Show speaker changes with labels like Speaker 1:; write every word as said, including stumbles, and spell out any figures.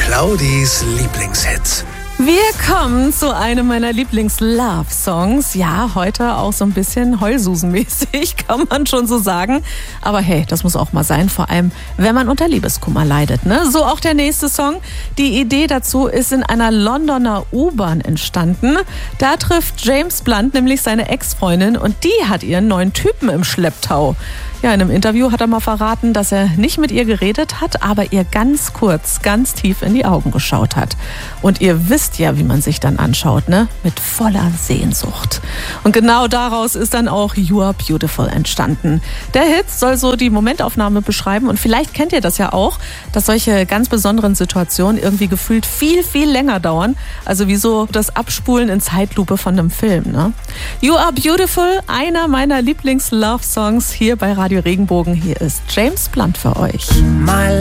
Speaker 1: Claudis Lieblingshits.
Speaker 2: Wir kommen zu einem meiner Lieblings-Love-Songs. Ja, heute auch so ein bisschen Heulsusen-mäßig, kann man schon so sagen. Aber hey, das muss auch mal sein, vor allem, wenn man unter Liebeskummer leidet, ne? So auch der nächste Song. Die Idee dazu ist in einer Londoner U-Bahn entstanden. Da trifft James Blunt nämlich seine Ex-Freundin und die hat ihren neuen Typen im Schlepptau. Ja, in einem Interview hat er mal verraten, dass er nicht mit ihr geredet hat, aber ihr ganz kurz, ganz tief in die Augen geschaut hat. Und ihr wisst ja, wie man sich dann anschaut, ne? Mit voller Sehnsucht. Und genau daraus ist dann auch You Are Beautiful entstanden. Der Hit soll so die Momentaufnahme beschreiben und vielleicht kennt ihr das ja auch, dass solche ganz besonderen Situationen irgendwie gefühlt viel, viel länger dauern. Also wie so das Abspulen in Zeitlupe von einem Film, ne? You Are Beautiful, einer meiner Lieblings-Love-Songs hier bei Radio Regenbogen. Hier ist James Blunt für euch.